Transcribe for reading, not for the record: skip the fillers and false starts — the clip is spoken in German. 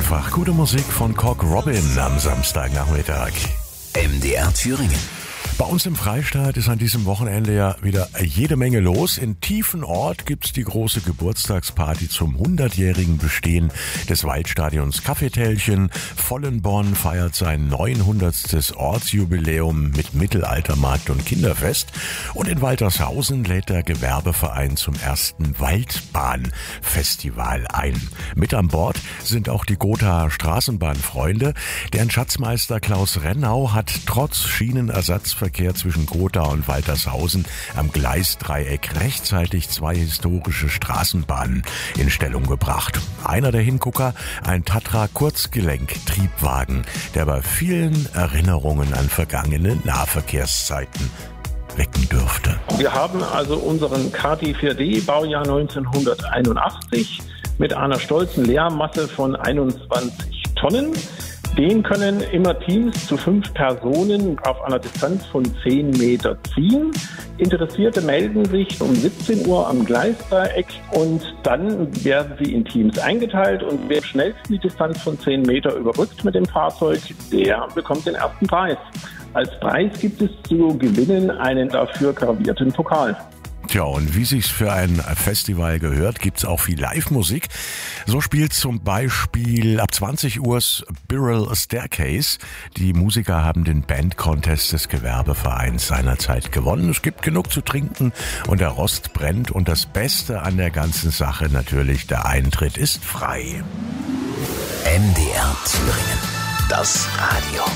einfach gute Musik von Cock Robin am Samstagnachmittag. MDR Thüringen. Bei uns im Freistaat ist an diesem Wochenende ja wieder jede Menge los. In Tiefenort gibt's die große Geburtstagsparty zum 100-jährigen Bestehen des Waldstadions Kaffeetälchen. Vollenborn feiert sein 900. Ortsjubiläum mit Mittelaltermarkt und Kinderfest. Und in Waltershausen lädt der Gewerbeverein zum ersten Waldbahnfestival ein. Mit an Bord sind auch die Gothaer Straßenbahnfreunde. Deren Schatzmeister Klaus Rennau hat trotz Schienenersatzverkehr zwischen Gotha und Waltershausen am Gleisdreieck rechtzeitig 2 historische Straßenbahnen in Stellung gebracht. Einer der Hingucker, ein Tatra-Kurzgelenk-Triebwagen, der bei vielen Erinnerungen an vergangene Nahverkehrszeiten wecken dürfte. Wir haben also unseren KT4D, Baujahr 1981, mit einer stolzen Leermasse von 21 Tonnen. Den können immer Teams zu 5 Personen auf einer Distanz von 10 Meter ziehen. Interessierte melden sich um 17 Uhr am Gleisdreieck und dann werden sie in Teams eingeteilt und wer schnellst die Distanz von 10 Meter überbrückt mit dem Fahrzeug, der bekommt den ersten Preis. Als Preis gibt es zu gewinnen einen dafür gravierten Pokal. Tja, und wie sich's für ein Festival gehört, gibt's auch viel Live-Musik. So spielt zum Beispiel ab 20 Uhr Spiral Staircase. Die Musiker haben den Band-Contest des Gewerbevereins seinerzeit gewonnen. Es gibt genug zu trinken und der Rost brennt. Und das Beste an der ganzen Sache natürlich, der Eintritt ist frei. MDR Thüringen. Das Radio.